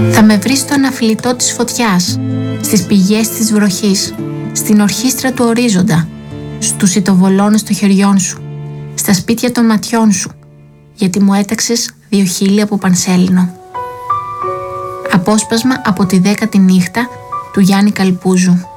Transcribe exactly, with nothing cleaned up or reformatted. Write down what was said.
Θα με βρεις στο αναφλητό της φωτιάς, στις πηγές της βροχής, στην ορχήστρα του ορίζοντα, στους ητοβολώνες των χεριών σου, στα σπίτια των ματιών σου, γιατί μου έταξες δύο χείλη από πανσέλινο. Απόσπασμα από τη δέκατη νύχτα του Γιάννη Καλπούζου.